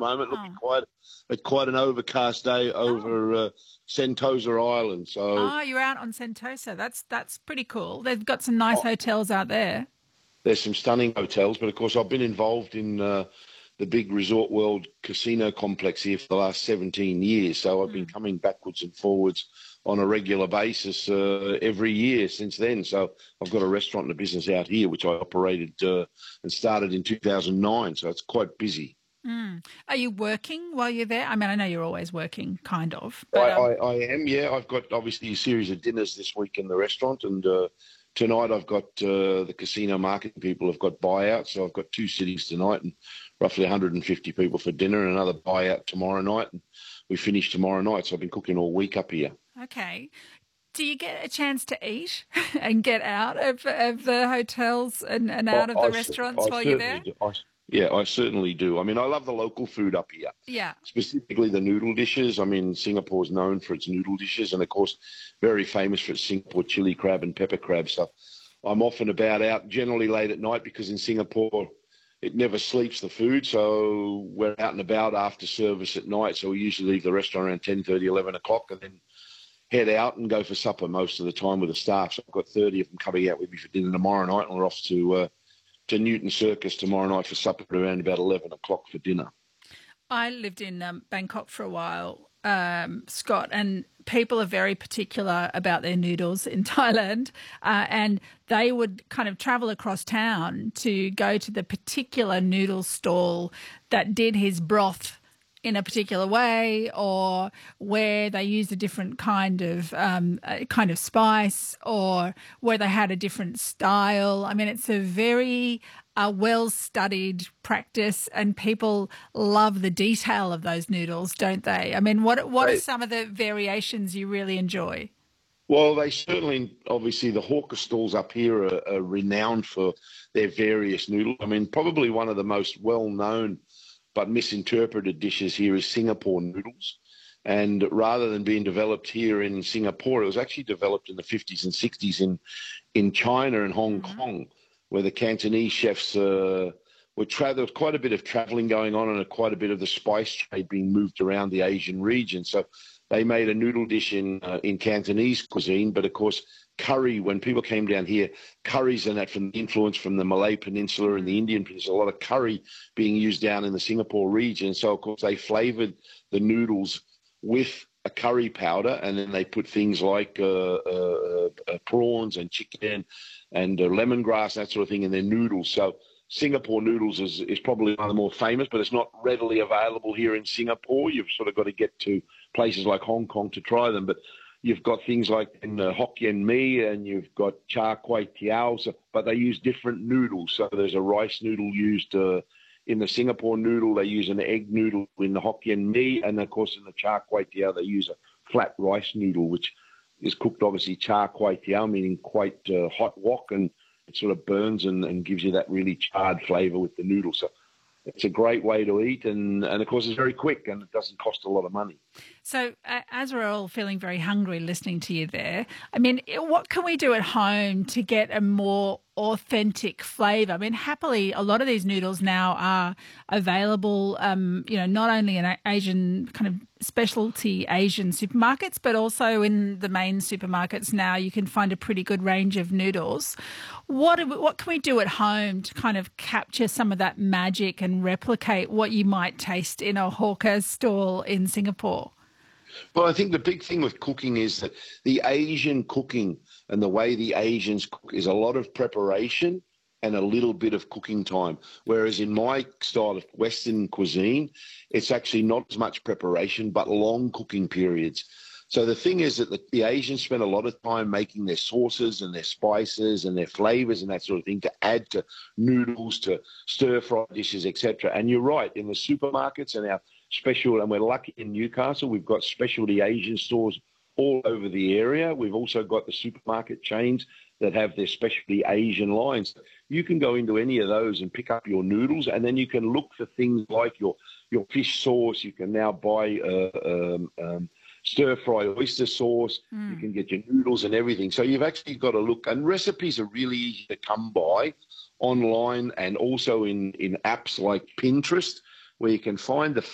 moment. Looking Oh. quite an overcast day over Sentosa Island. So Oh, you're out on Sentosa. That's pretty cool. They've got some nice hotels out there. there's some stunning hotels, but of course I've been involved in the big Resort World casino complex here for the last 17 years. So I've been Mm. coming backwards and forwards on a regular basis every year since then. So I've got a restaurant and a business out here, which I operated and started in 2009. So it's quite busy. Mm. Are you working while you're there? I mean, I know you're always working, kind of, I, but I am, yeah. I've got obviously a series of dinners this week in the restaurant, and tonight I've got the casino marketing people have got buyouts, so I've got two sittings tonight and roughly 150 people for dinner, and another buyout tomorrow night, and we finish tomorrow night. So I've been cooking all week up here. okay. Do you get a chance to eat and get out of the hotels and I, out of the I, restaurants I while you're certainly there? do. Yeah, I certainly do. I mean, I love the local food up here, Yeah. specifically the noodle dishes. I mean, Singapore's known for its noodle dishes, and of course, very famous for its Singapore chili crab and pepper crab. So I'm often about out, generally late at night, because in Singapore it never sleeps the food. So we're out and about after service at night. So we usually leave the restaurant around 10:30, 11 o'clock, and then head out and go for supper most of the time with the staff. So I've got 30 of them coming out with me for dinner tomorrow night, and we're off to Newton Circus tomorrow night for supper at around about 11 o'clock for dinner. I lived in Bangkok for a while, Scott, and people are very particular about their noodles in Thailand, and they would kind of travel across town to go to the particular noodle stall that did his broth in a particular way, or where they used a different kind of spice, or where they had a different style. I mean, it's a very well-studied practice, and people love the detail of those noodles, don't they? I mean, what are They, some of the variations you really enjoy? well, they certainly, obviously, the hawker stalls up here are renowned for their various noodles. I mean, probably one of the most well-known but misinterpreted dishes here is Singapore noodles. And rather than being developed here in Singapore, it was actually developed in the 50s and 60s in China and Hong Mm-hmm. Kong, where the Cantonese chefs there was quite a bit of traveling going on, and quite a bit of the spice trade being moved around the Asian region. So they made a noodle dish in Cantonese cuisine, but of course curry. When people came down here, curries and that from the influence from the Malay Peninsula and the Mm. Indian Peninsula, a lot of curry being used down in the Singapore region. So of course they flavoured the noodles with a curry powder, and then they put things like prawns and chicken and lemongrass, that sort of thing, in their noodles. So Singapore noodles is probably one of the more famous, but it's not readily available here in Singapore. You've sort of got to get to places like Hong Kong to try them. But you've got things like in Hokkien mee, and you've got char kway teow, but they use different noodles. So there's a rice noodle used in the Singapore noodle. They use an egg noodle in the Hokkien mee, and of course in the char kway teow they use a flat rice noodle, which is cooked obviously char kway teow, meaning quite hot wok, and it sort of burns and gives you that really charred flavour with the noodle. So it's a great way to eat, and of course it's very quick and it doesn't cost a lot of money. So, as we're all feeling very hungry listening to you there, I mean, what can we do at home to get a more authentic flavour? I mean, happily, a lot of these noodles now are available, not only in Asian kind of specialty Asian supermarkets, but also in the main supermarkets now. You can find a pretty good range of noodles. What can we do at home to kind of capture some of that magic and replicate what you might taste in a hawker stall in Singapore? Well, I think the big thing with cooking is that the Asian cooking and the way the Asians cook is a lot of preparation and a little bit of cooking time. Whereas in my style of Western cuisine, it's actually not as much preparation, but long cooking periods. So the thing is that the Asians spend a lot of time making their sauces and their spices and their flavors and that sort of thing to add to noodles, to stir-fry dishes, etc. And you're right, in the supermarkets and and we're lucky in Newcastle, we've got specialty Asian stores all over the area. We've also got the supermarket chains that have their specialty Asian lines. You can go into any of those and pick up your noodles, and then you can look for things like your fish sauce. You can now buy stir-fry oyster sauce. You Mm. can get your noodles and everything. So you've actually got to look, and recipes are really easy to come by online and also in apps like Pinterest, where you can find the